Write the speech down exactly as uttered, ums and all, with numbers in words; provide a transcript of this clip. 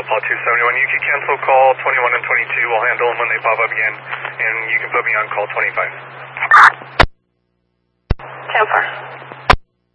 Paul two seventy-one. You can cancel call twenty-one and twenty-two. We'll handle them when they pop up again. And you can put me on call twenty-five. ten four.